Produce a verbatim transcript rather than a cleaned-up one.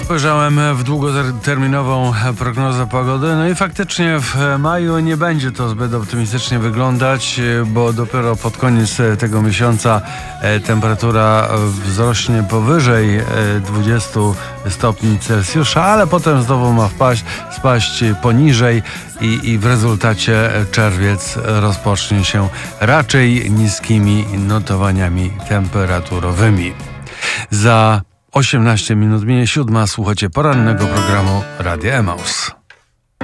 Spojrzałem w długoterminową prognozę pogody, no i faktycznie w maju nie będzie to zbyt optymistycznie wyglądać, bo dopiero pod koniec tego miesiąca temperatura wzrośnie powyżej dwudziestu stopni Celsjusza, ale potem znowu ma wpaść, spaść poniżej i, i w rezultacie czerwiec rozpocznie się raczej niskimi notowaniami temperaturowymi. Za osiemnaście minut minie siódma, słuchacie porannego programu Radia Emaus.